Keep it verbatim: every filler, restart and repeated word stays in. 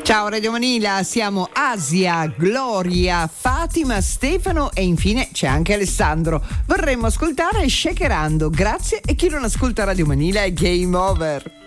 Ciao Radio Manila, siamo Asia, Gloria, Fatima, Stefano e infine c'è anche Alessandro. Vorremmo ascoltare Shakerando, grazie, e chi non ascolta Radio Manila è game over.